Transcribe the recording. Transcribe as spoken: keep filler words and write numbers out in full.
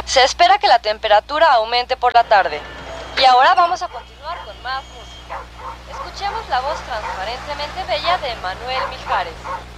Se espera que la temperatura aumente por la tarde. Y ahora vamos a continuar con más música. Escuchemos la voz transparentemente bella de Manuel Mijares.